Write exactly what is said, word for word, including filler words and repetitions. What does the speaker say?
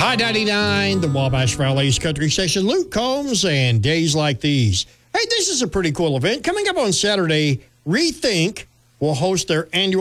I ninety-nine, the Wabash Valley's country station, Luke Combs, and Days Like These. Hey, this is a pretty cool event. Coming up on Saturday, Rethink will host their annual